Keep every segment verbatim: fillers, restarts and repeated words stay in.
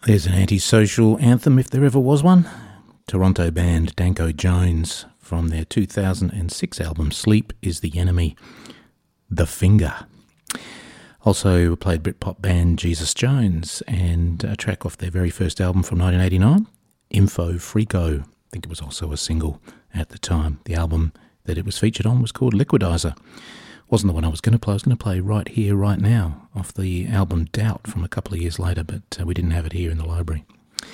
There's an antisocial anthem if there ever was one. Toronto band Danko Jones from their two thousand six album Sleep is the Enemy. The Finger. Also played Britpop band Jesus Jones and a track off their very first album from nineteen eighty-nine, Info Freako. I think it was also a single at the time. The album that it was featured on was called Liquidizer. Wasn't the one I was going to play. I was going to play Right Here, Right Now off the album Doubt from a couple of years later, but uh, we didn't have it here in the library.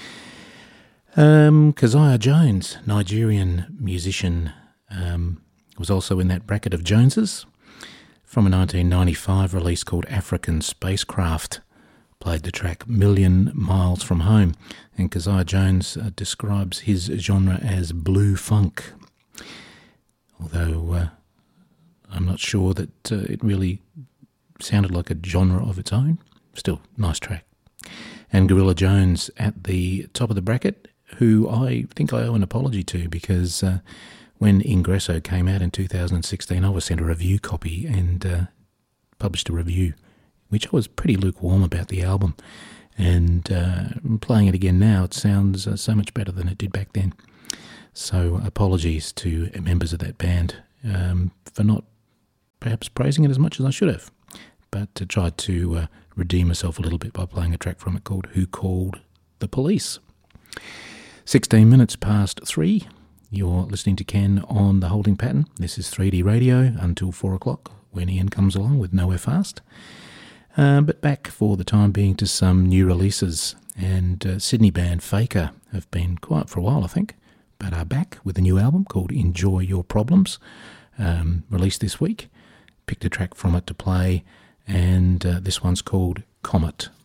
Um, Keziah Jones, Nigerian musician, um, was also in that bracket of Joneses. From a nineteen ninety-five release called African Spacecraft, played the track Million Miles From Home, and Keziah Jones uh, describes his genre as blue funk. Although uh, I'm not sure that uh, it really sounded like a genre of its own. Still, nice track. And Gorilla Jones at the top of the bracket, who I think I owe an apology to because uh, when Ingresso came out in two thousand sixteen, I was sent a review copy and uh, published a review, which I was pretty lukewarm about the album. And uh, playing it again now, it sounds uh, so much better than it did back then. So apologies to members of that band um, for not perhaps praising it as much as I should have, but uh, tried to uh, redeem myself a little bit by playing a track from it called Who Called the Police. sixteen minutes past three. You're listening to Ken on The Holding Pattern. This is three D radio until four o'clock when Ian comes along with Nowhere Fast. Uh, but back for the time being to some new releases. And uh, Sydney band Faker have been quiet for a while, I think, but are back with a new album called Enjoy Your Problems, um, released this week. Picked a track from it to play, and uh, this one's called Comet.